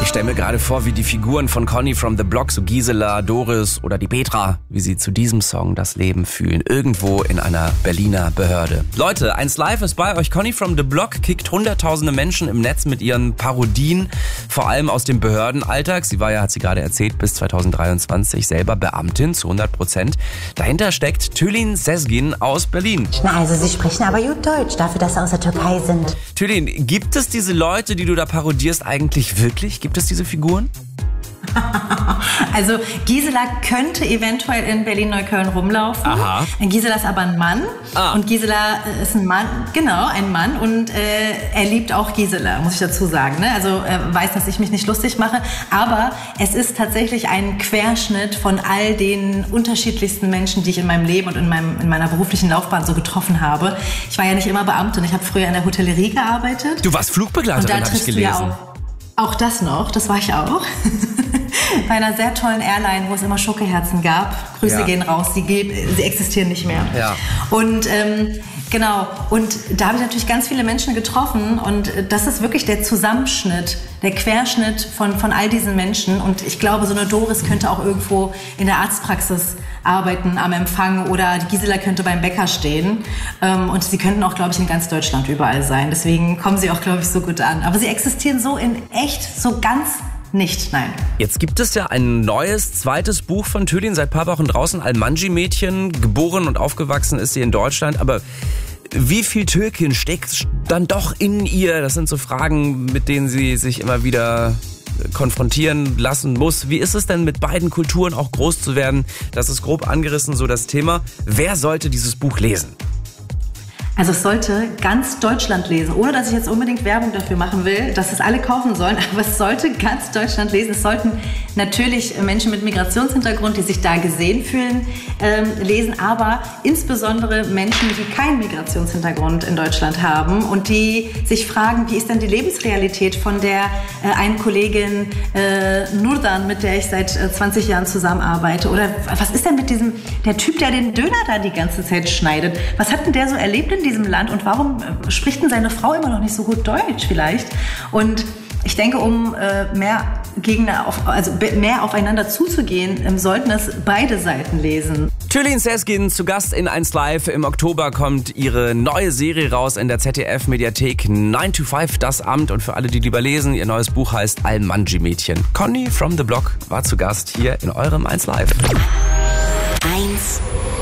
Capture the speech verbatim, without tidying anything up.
Ich stelle mir gerade vor, wie die Figuren von Conny from the Block, so Gisela, Doris oder die Petra, wie sie zu diesem Song das Leben fühlen. Irgendwo in einer Berliner Behörde. Leute, eins live ist bei euch. Conny from the Block kickt hunderttausende Menschen im Netz mit ihren Parodien, vor allem aus dem Behördenalltag. Sie war ja, hat sie gerade erzählt, bis zweitausenddreiundzwanzig selber Beamtin zu hundert Prozent. Dahinter steckt Tülin Sezgin aus Berlin. Na, also Sie sprechen aber gut Deutsch, dafür, dass Sie aus der Türkei sind. Tülin, gibt es diese Leute, die du da parodierst, eigentlich wirklich? Gibt es diese Figuren? Also Gisela könnte eventuell in Berlin-Neukölln rumlaufen. Aha. Gisela ist aber ein Mann. Ah. Und Gisela ist ein Mann, genau, ein Mann. Und äh, er liebt auch Gisela, muss ich dazu sagen. Ne? Also er weiß, dass ich mich nicht lustig mache. Aber es ist tatsächlich ein Querschnitt von all den unterschiedlichsten Menschen, die ich in meinem Leben und in, meinem, in meiner beruflichen Laufbahn so getroffen habe. Ich war ja nicht immer Beamtin. Ich habe früher in der Hotellerie gearbeitet. Du warst Flugbegleiterin, habe ich gelesen. Ja auch, auch das noch, das war ich auch. Bei einer sehr tollen Airline, wo es immer Schokoherzen gab. Grüße Ja. gehen raus, sie, sie existieren nicht mehr. Ja. Und ähm, genau, und da habe ich natürlich ganz viele Menschen getroffen und das ist wirklich der Zusammenschnitt, der Querschnitt von, von all diesen Menschen. Und ich glaube, so eine Doris könnte auch irgendwo in der Arztpraxis arbeiten, am Empfang, oder die Gisela könnte beim Bäcker stehen. Ähm, und sie könnten auch, glaube ich, in ganz Deutschland überall sein. Deswegen kommen sie auch, glaube ich, so gut an. Aber sie existieren so in echt, so ganz nicht, nein. Jetzt gibt es ja ein neues, zweites Buch von Tülin, seit ein paar Wochen draußen, Almanji-Mädchen. Geboren und aufgewachsen ist sie in Deutschland, aber wie viel Türkin steckt dann doch in ihr? Das sind so Fragen, mit denen sie sich immer wieder konfrontieren lassen muss. Wie ist es denn, mit beiden Kulturen auch groß zu werden? Das ist grob angerissen, so das Thema. Wer sollte dieses Buch lesen? Also es sollte ganz Deutschland lesen, ohne dass ich jetzt unbedingt Werbung dafür machen will, dass es alle kaufen sollen, aber es sollte ganz Deutschland lesen. Es sollten natürlich Menschen mit Migrationshintergrund, die sich da gesehen fühlen, ähm, lesen, aber insbesondere Menschen, die keinen Migrationshintergrund in Deutschland haben und die sich fragen, wie ist denn die Lebensrealität von der äh, einen Kollegin äh, Nurdan, mit der ich seit äh, zwanzig Jahren zusammenarbeite, oder was ist denn mit diesem, der Typ, der den Döner da die ganze Zeit schneidet, was hat denn der so erlebt in diesem Land und warum spricht denn seine Frau immer noch nicht so gut Deutsch vielleicht? Und ich denke, um äh, mehr, Gegner auf, also mehr aufeinander zuzugehen, ähm, sollten es beide Seiten lesen. Tülin Sezgin zu Gast in eins live. Im Oktober kommt ihre neue Serie raus in der Z D F-Mediathek neun to fünf, das Amt. Und für alle, die lieber lesen, ihr neues Buch heißt Almanji-Mädchen. Conny from the Block war zu Gast hier in eurem eins live. eins